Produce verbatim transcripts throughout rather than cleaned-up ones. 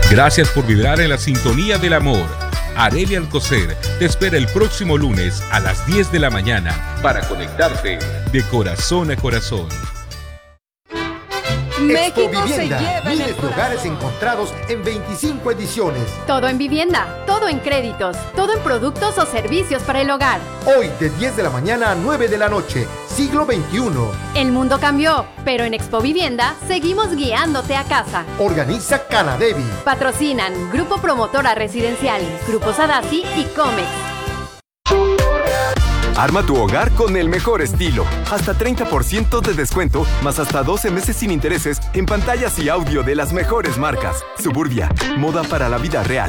Gracias por vibrar en la sintonía del amor. Arely Alcocer te espera el próximo lunes a las diez de la mañana para conectarte de corazón a corazón. México Expo Vivienda, se lleva miles en el de hogares encontrados en veinticinco ediciones. Todo en vivienda, todo en créditos, todo en productos o servicios para el hogar. Hoy de diez de la mañana a nueve de la noche, siglo veintiuno. El mundo cambió, pero en Expo Vivienda seguimos guiándote a casa. Organiza Canadevi. Patrocinan Grupo Promotora Residencial, Grupo Sadasi y Comex. Arma tu hogar con el mejor estilo. Hasta treinta por ciento de descuento, más hasta doce meses sin intereses en pantallas y audio de las mejores marcas. Suburbia, moda para la vida real.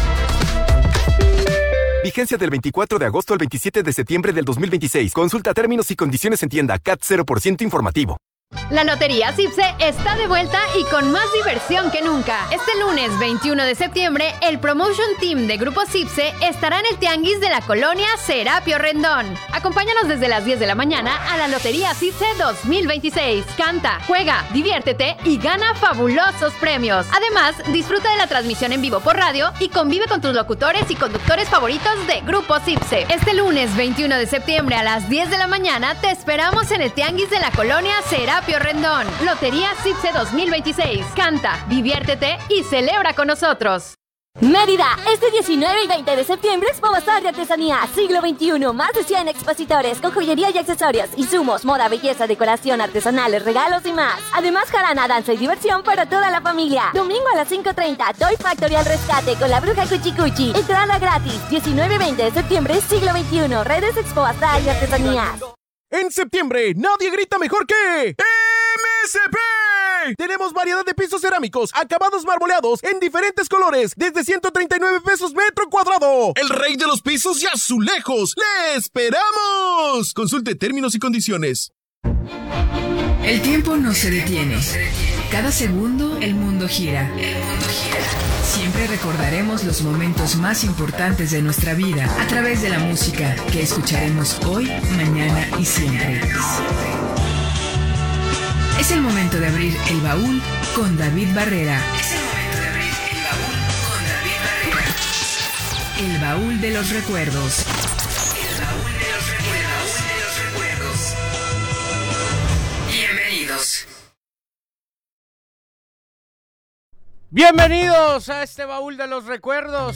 Vigencia del veinticuatro de agosto al veintisiete de septiembre del dos mil veintiséis. Consulta términos y condiciones en tienda. C A T cero por ciento informativo. La Lotería Cipse está de vuelta y con más diversión que nunca. Este lunes veintiuno de septiembre, el Promotion Team de Grupo Cipse estará en el Tianguis de la colonia Serapio Rendón. Acompáñanos desde las diez de la mañana a la Lotería Cipse dos mil veintiséis. Canta, juega, diviértete y gana fabulosos premios. Además, disfruta de la transmisión en vivo por radio y convive con tus locutores y conductores favoritos de Grupo Cipse. Este lunes veintiuno de septiembre a las diez de la mañana te esperamos en el Tianguis de la colonia Serapio Rendón. Lotería Cipse dos mil veintiséis. Canta, diviértete y celebra con nosotros. Mérida, este diecinueve y veinte de septiembre, Expo Bazar de Artesanía, siglo veintiuno, más de cien expositores con joyería y accesorios, insumos, moda, belleza, decoración, artesanales, regalos y más. Además, jarana, danza y diversión para toda la familia. Domingo a las cinco treinta, Toy Factory al rescate con la bruja Cuchi Cuchi. Entrada gratis, diecinueve y veinte de septiembre, siglo veintiuno, redes Expo Bazar y Artesanía. En septiembre, nadie grita mejor que M S P. Tenemos variedad de pisos cerámicos, acabados marmoleados en diferentes colores, desde ciento treinta y nueve pesos metro cuadrado. El rey de los pisos y azulejos. ¡Le esperamos! Consulte términos y condiciones. El tiempo no se detiene. Cada segundo el mundo gira. El mundo gira. Siempre recordaremos los momentos más importantes de nuestra vida a través de la música que escucharemos hoy, mañana y siempre. Es el momento de abrir el baúl con David Barrera. Es el momento de abrir el baúl con David Barrera. El baúl de los recuerdos. El baúl de los recuerdos. El baúl de los recuerdos. Bienvenidos. Bienvenidos a este baúl de los recuerdos.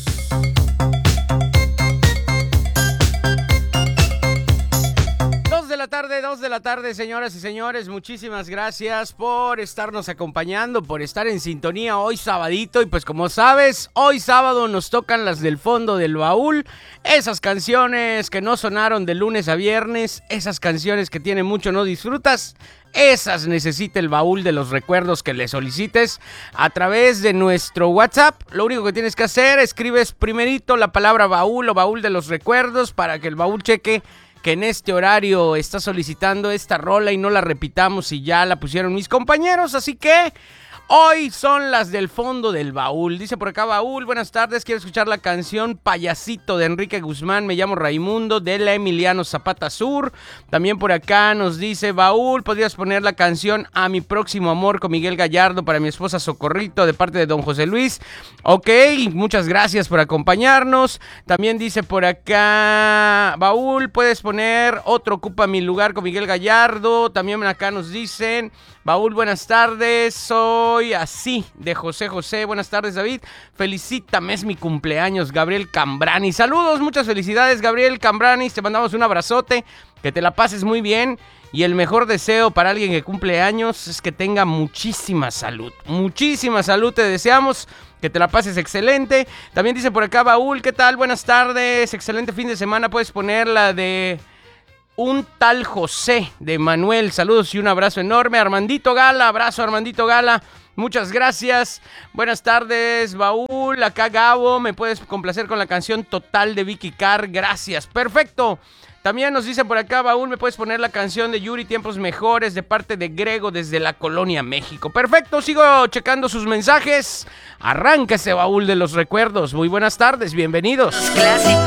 Dos de la tarde, dos de la tarde, señoras y señores, muchísimas gracias por estarnos acompañando, por estar en sintonía hoy sabadito. Y pues como sabes, hoy sábado nos tocan las del fondo del baúl, esas canciones que no sonaron de lunes a viernes, esas canciones que tiene mucho no disfrutas. Esas necesita el baúl de los recuerdos que le solicites a través de nuestro WhatsApp. Lo único que tienes que hacer, escribes primerito la palabra baúl o baúl de los recuerdos para que el baúl cheque que en este horario está solicitando esta rola y no la repitamos y ya la pusieron mis compañeros. Así que hoy son las del fondo del baúl. Dice por acá Baúl, buenas tardes, quiero escuchar la canción Payasito de Enrique Guzmán, me llamo Raimundo, de la Emiliano Zapata Sur. También por acá nos dice Baúl, podrías poner la canción A mi próximo amor con Miguel Gallardo para mi esposa Socorrito de parte de don José Luis. Ok, muchas gracias por acompañarnos. También dice por acá Baúl, puedes poner Otro ocupa mi lugar con Miguel Gallardo. También acá nos dicen Baúl, buenas tardes, soy así de José José. Buenas tardes, David. Felicítame, es mi cumpleaños, Gabriel Cambrani. Saludos, muchas felicidades, Gabriel Cambrani. Te mandamos un abrazote, que te la pases muy bien. Y el mejor deseo para alguien que cumple años es que tenga muchísima salud. Muchísima salud te deseamos, que te la pases excelente. También dice por acá Baúl, ¿qué tal? Buenas tardes, excelente fin de semana. Puedes poner la de Un tal José de Manuel. Saludos y un abrazo enorme. Armandito Gala, abrazo Armandito Gala. Muchas gracias. Buenas tardes, Baúl. Acá Gabo, me puedes complacer con la canción Total de Vicky Carr. Gracias. Perfecto. También nos dice por acá, Baúl, me puedes poner la canción de Yuri, Tiempos Mejores, de parte de Grego desde la Colonia México. Perfecto, sigo checando sus mensajes. Arranca ese baúl de los recuerdos. Muy buenas tardes, bienvenidos. Clásicos.